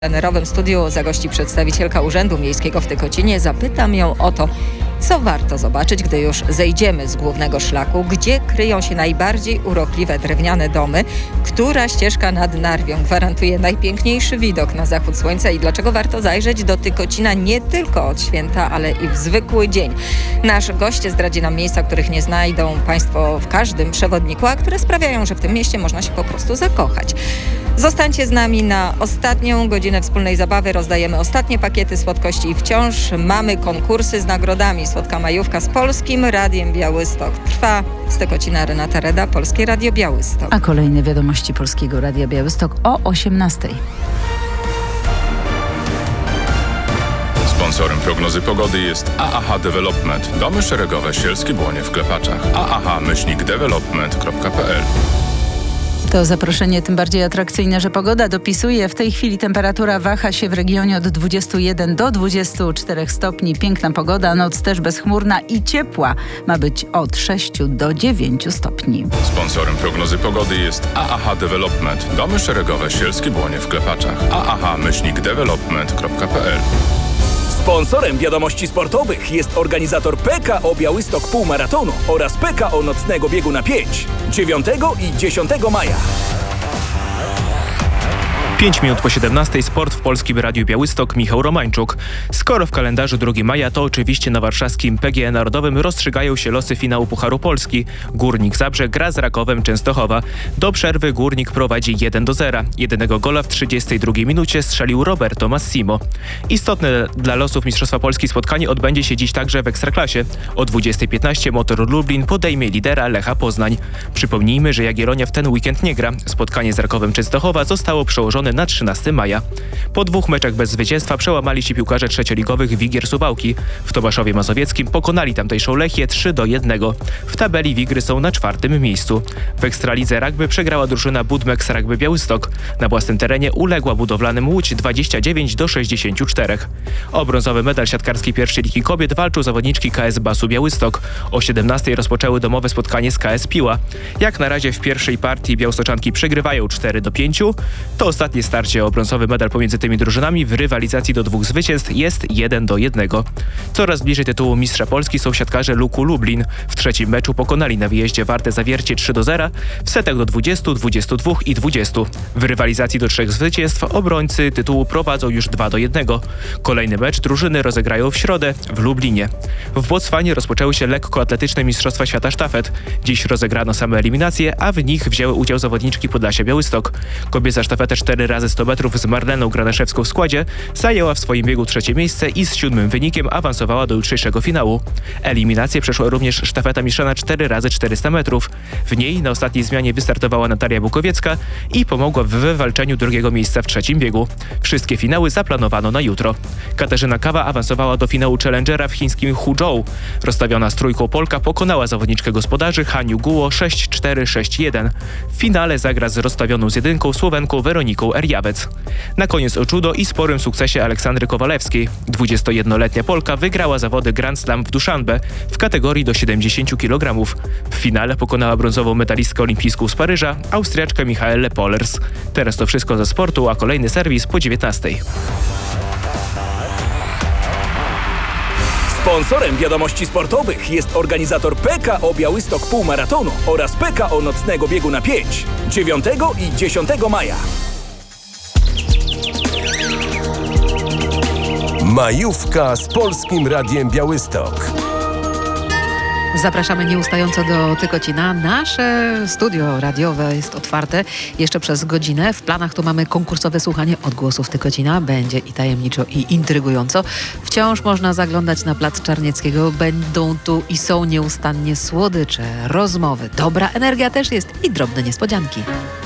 plenerowym studiu zagości przedstawicielka Urzędu Miejskiego w Tykocinie. Zapytam ją o to, co warto zobaczyć, gdy już zejdziemy z głównego szlaku, gdzie kryją się najbardziej urokliwe drewniane domy, która ścieżka nad Narwią gwarantuje najpiękniejszy widok na zachód słońca i dlaczego warto zajrzeć do Tykocina nie tylko od święta, ale i w zwykły dzień. Nasz gość zdradzi nam miejsca, których nie znajdą Państwo w każdym przewodniku, a które sprawiają, że w tym mieście można się po prostu zakochać. Zostańcie z nami na ostatnią godzinę wspólnej zabawy. Rozdajemy ostatnie pakiety słodkości i wciąż mamy konkursy z nagrodami. Słodka majówka z Polskim Radiem Białystok trwa. Z Tykocina Renata Reda, Polskie Radio Białystok. A kolejne wiadomości Polskiego Radia Białystok o 18:00. Sponsorem prognozy pogody jest AAH Development. Domy szeregowe Sielskie Błonie w Klepaczach. aah-development.pl. To zaproszenie tym bardziej atrakcyjne, że pogoda dopisuje. W tej chwili temperatura waha się w regionie od 21 do 24 stopni. Piękna pogoda, noc też bezchmurna i ciepła. Ma być od 6 do 9 stopni. Sponsorem prognozy pogody jest AAH Development. Domy szeregowe Sielskie Błonie w Klepaczach. aah-development.pl. Sponsorem wiadomości sportowych jest organizator PKO Białystok Półmaratonu oraz PKO Nocnego Biegu na 5 9 i 10 maja. 5 minut po 17:00 sport w Polskim Radiu Białystok, Michał Romańczuk. Skoro w kalendarzu 2 maja, to oczywiście na warszawskim PGE Narodowym rozstrzygają się losy finału Pucharu Polski. Górnik Zabrze gra z Rakowem Częstochowa. Do przerwy Górnik prowadzi 1-0. Jedynego gola w 32 minucie strzelił Roberto Massimo. Istotne dla losów Mistrzostwa Polski spotkanie odbędzie się dziś także w Ekstraklasie. O 20:15 Motor Lublin podejmie lidera Lecha Poznań. Przypomnijmy, że Jagiellonia w ten weekend nie gra. Spotkanie z Rakowem Częstochowa zostało przełożone na 13 maja. Po 2 meczach bez zwycięstwa przełamali się piłkarze trzecioligowych Wigier Suwałki. W Tomaszowie Mazowieckim pokonali tamtejszą Lechię 3-1. W tabeli Wigry są na 4. miejscu. W Ekstralidze rugby przegrała drużyna Budmex Rugby Białystok. Na własnym terenie uległa budowlanym Łódź 29-64. O brązowy medal siatkarskiej pierwszej ligi kobiet walczą zawodniczki KS Basu Białystok. O 17:00 rozpoczęły domowe spotkanie z KS Piła. Jak na razie w pierwszej partii białostoczanki przegrywają 4-5. To ostatnie starcie o brązowy medal pomiędzy tymi drużynami w rywalizacji do 2 zwycięstw jest 1-1. Coraz bliżej tytułu mistrza Polski są siatkarze Luku Lublin. W trzecim meczu pokonali na wyjeździe Wartę Zawiercie 3-0, w setach do 20, 22 i 20. W rywalizacji do 3 zwycięstw obrońcy tytułu prowadzą już 2-1. Kolejny mecz drużyny rozegrają w środę w Lublinie. W Botswanie rozpoczęły się lekkoatletyczne Mistrzostwa Świata Sztafet. Dziś rozegrano same eliminacje, a w nich wzięły udział zawodniczki Podlasia Białystok. Kobieca sztafetę 4 x 100 metrów z Marleną Granaszewską w składzie zajęła w swoim biegu 3 miejsce i z 7 wynikiem awansowała do jutrzejszego finału. Eliminację przeszła również sztafeta mieszana 4 x 400 metrów. W niej na ostatniej zmianie wystartowała Natalia Bukowiecka i pomogła w wywalczeniu 2 miejsca w 3 biegu. Wszystkie finały zaplanowano na jutro. Katarzyna Kawa awansowała do finału Challengera w chińskim Huzhou. Rozstawiona z trójką Polka pokonała zawodniczkę gospodarzy Haniu Guo 6-4, 6-1. W finale zagra z rozstawioną z jedynką Słowenką Weroniką Erjawec. Na koniec o judo i sporym sukcesie Aleksandry Kowalewskiej. 21-letnia Polka wygrała zawody Grand Slam w Duszanbe w kategorii do 70 kg. W finale pokonała brązową medalistkę olimpijską z Paryża, Austriaczkę Michaelę Pollers. Teraz to wszystko ze sportu, a kolejny serwis po 19:00. Sponsorem wiadomości sportowych jest organizator PKO Białystok Półmaratonu oraz PKO Nocnego Biegu na 5 9 i 10 maja. Majówka z Polskim Radiem Białystok. Zapraszamy nieustająco do Tykocina. Nasze studio radiowe jest otwarte jeszcze przez godzinę. W planach tu mamy konkursowe słuchanie odgłosów Tykocina. Będzie i tajemniczo, i intrygująco. Wciąż można zaglądać na Plac Czarnieckiego. Będą tu i są nieustannie słodycze, rozmowy. Dobra energia też jest i drobne niespodzianki.